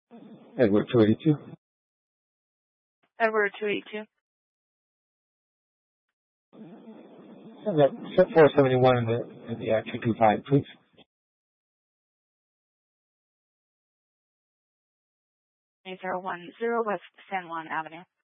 Edward 282. Edward 282. And that 471 in the 225, please. 8010 West San Juan Avenue.